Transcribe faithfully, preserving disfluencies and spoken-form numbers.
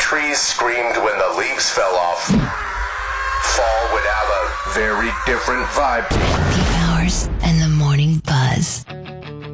trees screamed when the leaves fell off, fall would have a very different vibe. Peak Hours and the Morning Buzz.